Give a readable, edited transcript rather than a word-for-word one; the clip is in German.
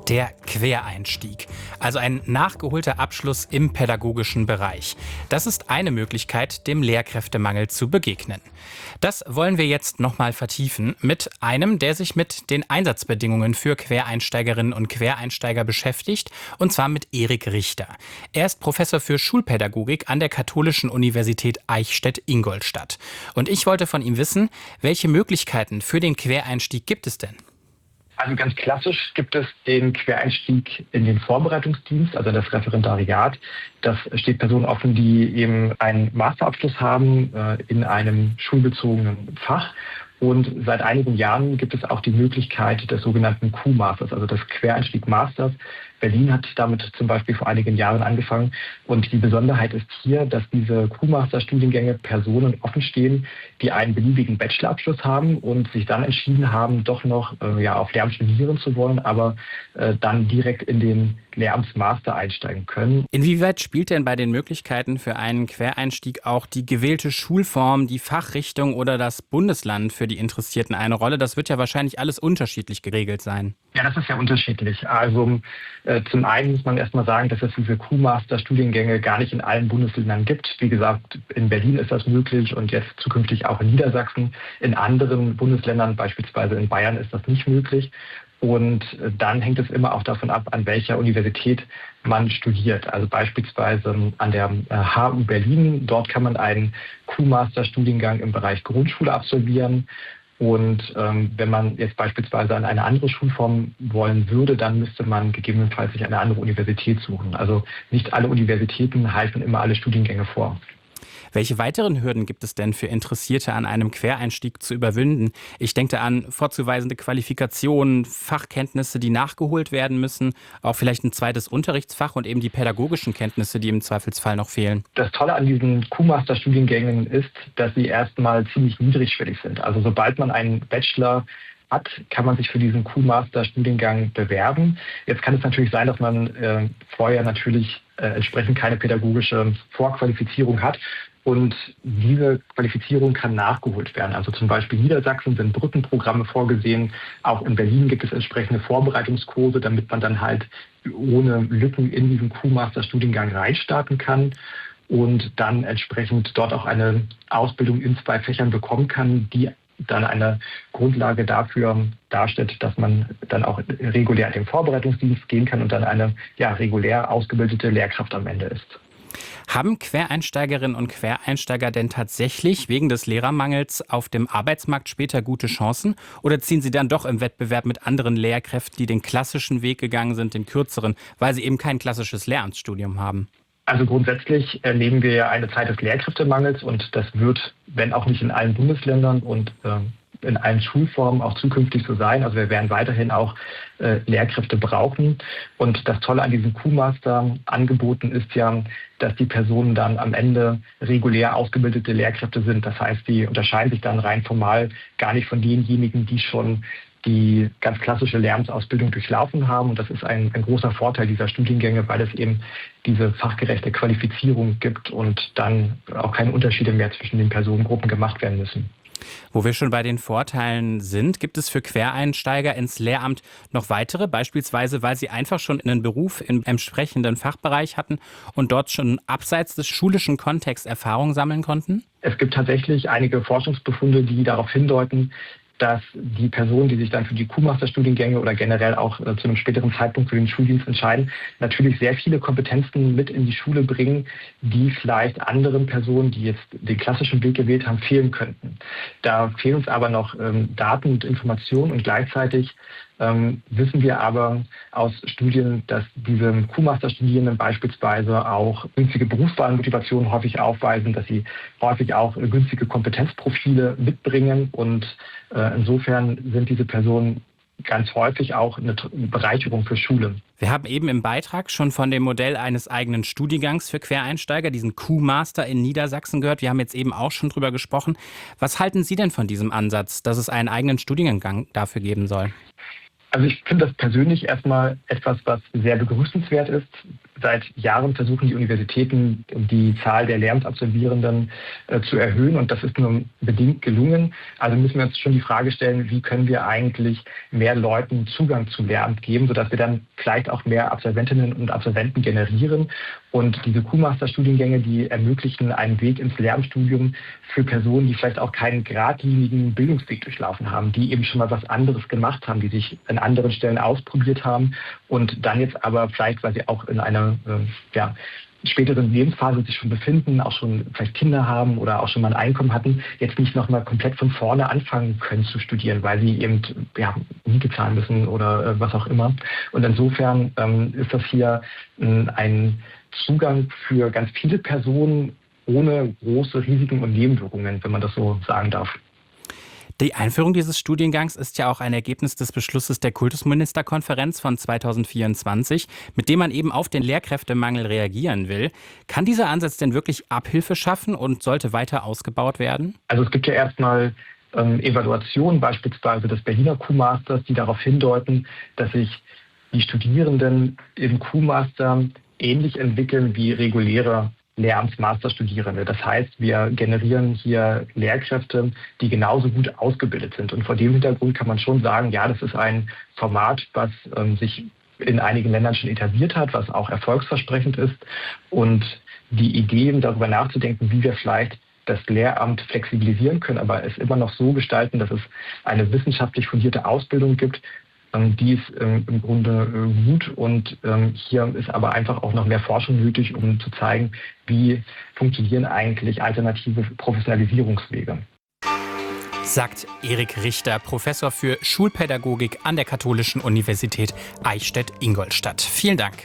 Der Quereinstieg, also ein nachgeholter Abschluss im pädagogischen Bereich. Das ist eine Möglichkeit, dem Lehrkräftemangel zu begegnen. Das wollen wir jetzt nochmal vertiefen mit einem, der sich mit den Einsatzbedingungen für Quereinsteigerinnen und Quereinsteiger beschäftigt, und zwar mit Erik Richter. Er ist Professor für Schulpädagogik an der Katholischen Universität Eichstätt-Ingolstadt. Und ich wollte von ihm wissen, welche Möglichkeiten für den Quereinstieg gibt es denn? Also ganz klassisch gibt es den Quereinstieg in den Vorbereitungsdienst, also das Referendariat. Das steht Personen offen, die eben einen Masterabschluss haben in einem schulbezogenen Fach. Und seit einigen Jahren gibt es auch die Möglichkeit des sogenannten Q-Masters, also des Quereinstieg-Masters. Berlin hat damit zum Beispiel vor einigen Jahren angefangen. Und die Besonderheit ist hier, dass diese Q-Master-Studiengänge Personen offen stehen, die einen beliebigen Bachelorabschluss haben und sich dann entschieden haben, doch noch auf Lehramt studieren zu wollen, aber dann direkt in den Lehramtsmaster einsteigen können. Inwieweit spielt denn bei den Möglichkeiten für einen Quereinstieg auch die gewählte Schulform, die Fachrichtung oder das Bundesland für die Interessierten eine Rolle? Das wird ja wahrscheinlich alles unterschiedlich geregelt sein. Ja, das ist ja unterschiedlich. Also zum einen muss man erstmal sagen, dass es diese Q-Master-Studiengänge gar nicht in allen Bundesländern gibt. Wie gesagt, in Berlin ist das möglich und jetzt zukünftig auch in Niedersachsen. In anderen Bundesländern, beispielsweise in Bayern, ist das nicht möglich. Und dann hängt es immer auch davon ab, an welcher Universität man studiert. Also beispielsweise an der HU Berlin. Dort kann man einen Q-Master-Studiengang im Bereich Grundschule absolvieren. Und wenn man jetzt beispielsweise an eine andere Schulform wollen würde, dann müsste man gegebenenfalls sich eine andere Universität suchen. Also nicht alle Universitäten halten immer alle Studiengänge vor. Welche weiteren Hürden gibt es denn für Interessierte an einem Quereinstieg zu überwinden? Ich denke an vorzuweisende Qualifikationen, Fachkenntnisse, die nachgeholt werden müssen, auch vielleicht ein zweites Unterrichtsfach und eben die pädagogischen Kenntnisse, die im Zweifelsfall noch fehlen. Das Tolle an diesen Q-Master-Studiengängen ist, dass sie erstmal ziemlich niedrigschwellig sind. Also sobald man einen Bachelor hat, kann man sich für diesen Q-Master-Studiengang bewerben. Jetzt kann es natürlich sein, dass man vorher natürlich entsprechend keine pädagogische Vorqualifizierung hat. Und diese Qualifizierung kann nachgeholt werden. Also zum Beispiel in Niedersachsen sind Brückenprogramme vorgesehen. Auch in Berlin gibt es entsprechende Vorbereitungskurse, damit man dann halt ohne Lücken in diesen Q-Master-Studiengang reinstarten kann und dann entsprechend dort auch eine Ausbildung in 2 Fächern bekommen kann, die dann eine Grundlage dafür darstellt, dass man dann auch regulär in den Vorbereitungsdienst gehen kann und dann eine regulär ausgebildete Lehrkraft am Ende ist. Haben Quereinsteigerinnen und Quereinsteiger denn tatsächlich wegen des Lehrermangels auf dem Arbeitsmarkt später gute Chancen? Oder ziehen sie dann doch im Wettbewerb mit anderen Lehrkräften, die den klassischen Weg gegangen sind, den kürzeren, weil sie eben kein klassisches Lehramtsstudium haben? Also grundsätzlich erleben wir ja eine Zeit des Lehrkräftemangels und das wird, wenn auch nicht in allen Bundesländern und in allen Schulformen auch zukünftig so sein. Also wir werden weiterhin auch Lehrkräfte brauchen. Und das Tolle an diesen Q-Master-Angeboten ist ja, dass die Personen dann am Ende regulär ausgebildete Lehrkräfte sind. Das heißt, die unterscheiden sich dann rein formal gar nicht von denjenigen, die schon die ganz klassische Lehramtsausbildung durchlaufen haben. Und das ist ein großer Vorteil dieser Studiengänge, weil es eben diese fachgerechte Qualifizierung gibt und dann auch keine Unterschiede mehr zwischen den Personengruppen gemacht werden müssen. Wo wir schon bei den Vorteilen sind, gibt es für Quereinsteiger ins Lehramt noch weitere, beispielsweise weil sie einfach schon einen Beruf im entsprechenden Fachbereich hatten und dort schon abseits des schulischen Kontexts Erfahrung sammeln konnten? Es gibt tatsächlich einige Forschungsbefunde, die darauf hindeuten, dass die Personen, die sich dann für die Q-Master-Studiengänge oder generell auch zu einem späteren Zeitpunkt für den Schuldienst entscheiden, natürlich sehr viele Kompetenzen mit in die Schule bringen, die vielleicht anderen Personen, die jetzt den klassischen Weg gewählt haben, fehlen könnten. Da fehlen uns aber noch Daten und Informationen und gleichzeitig wissen wir aber aus Studien, dass diese Q-Master-Studierenden beispielsweise auch günstige Berufswahlmotivationen häufig aufweisen, dass sie häufig auch günstige Kompetenzprofile mitbringen und insofern sind diese Personen ganz häufig auch eine Bereicherung für Schule. Wir haben eben im Beitrag schon von dem Modell eines eigenen Studiengangs für Quereinsteiger, diesen Q-Master in Niedersachsen gehört. Wir haben jetzt eben auch schon drüber gesprochen. Was halten Sie denn von diesem Ansatz, dass es einen eigenen Studiengang dafür geben soll? Also ich finde das persönlich erstmal etwas, was sehr begrüßenswert ist. Seit Jahren versuchen die Universitäten, die Zahl der Lehramtsabsolvierenden zu erhöhen, und das ist nur bedingt gelungen. Also müssen wir uns schon die Frage stellen, wie können wir eigentlich mehr Leuten Zugang zu Lehramt geben, sodass wir dann vielleicht auch mehr Absolventinnen und Absolventen generieren. Und diese Q-Master-Studiengänge, die ermöglichen einen Weg ins Lehramtsstudium für Personen, die vielleicht auch keinen geradlinigen Bildungsweg durchlaufen haben, die eben schon mal was anderes gemacht haben, die sich an anderen Stellen ausprobiert haben und dann jetzt aber vielleicht, weil sie auch in einer späteren Lebensphase sich schon befinden, auch schon vielleicht Kinder haben oder auch schon mal ein Einkommen hatten, jetzt nicht nochmal komplett von vorne anfangen können zu studieren, weil sie eben Miete zahlen müssen oder was auch immer. Und insofern ist das hier ein Zugang für ganz viele Personen ohne große Risiken und Nebenwirkungen, wenn man das so sagen darf. Die Einführung dieses Studiengangs ist ja auch ein Ergebnis des Beschlusses der Kultusministerkonferenz von 2024, mit dem man eben auf den Lehrkräftemangel reagieren will. Kann dieser Ansatz denn wirklich Abhilfe schaffen und sollte weiter ausgebaut werden? Also es gibt ja erstmal Evaluationen, beispielsweise des Berliner Q-Masters, die darauf hindeuten, dass sich die Studierenden im Q-Master ähnlich entwickeln wie reguläre Lehramtsmasterstudierende. Das heißt, wir generieren hier Lehrkräfte, die genauso gut ausgebildet sind. Und vor dem Hintergrund kann man schon sagen, ja, das ist ein Format, was sich in einigen Ländern schon etabliert hat, was auch erfolgsversprechend ist. Und die Idee, darüber nachzudenken, wie wir vielleicht das Lehramt flexibilisieren können, aber es immer noch so gestalten, dass es eine wissenschaftlich fundierte Ausbildung gibt, die ist im Grunde gut, und hier ist aber einfach auch noch mehr Forschung nötig, um zu zeigen, wie funktionieren eigentlich alternative Professionalisierungswege. Sagt Erik Richter, Professor für Schulpädagogik an der Katholischen Universität Eichstätt-Ingolstadt. Vielen Dank.